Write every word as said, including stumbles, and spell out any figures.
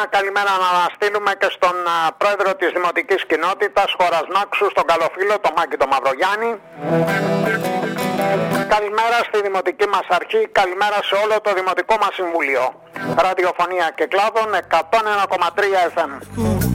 καλημέρα να στείλουμε και στον α, πρόεδρο της Δημοτικής Κοινότητας χώρας Νάξου, στον καλοφίλο, τον Μάκη τον Μαυρογιάννη. Καλημέρα στη Δημοτική μας Αρχή, καλημέρα σε όλο το Δημοτικό μας Συμβούλιο. Ραδιοφωνία και κλάδων εκατόν ένα κόμμα τρία εφ εμ.